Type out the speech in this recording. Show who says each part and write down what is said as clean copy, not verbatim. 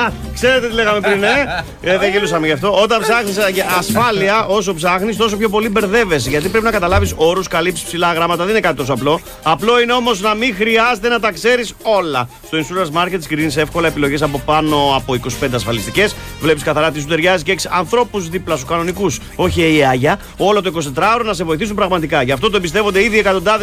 Speaker 1: Ξέρετε τι λέγαμε πριν, δεν γελούσαμε γι' αυτό. Όταν ψάχνεις ασφάλεια, όσο ψάχνεις, τόσο πιο πολύ μπερδεύεσαι. Γιατί πρέπει να καταλάβεις όρους, καλύψεις ψηλά γράμματα. Δεν είναι κάτι τόσο απλό. Απλό είναι όμως να μην χρειάζεται να τα ξέρεις όλα. Στο Insurance Market κρίνεις εύκολα επιλογές από πάνω από 25 ασφαλιστικές. Βλέπεις καθαρά τι σου ταιριάζει και έχεις ανθρώπους δίπλα σου κανονικούς. Όχι η Άγια. Όλο το 24ωρο να σε βοηθήσουν πραγματικά. Γι' αυτό το εμπιστεύονται ήδη εκατοντάδες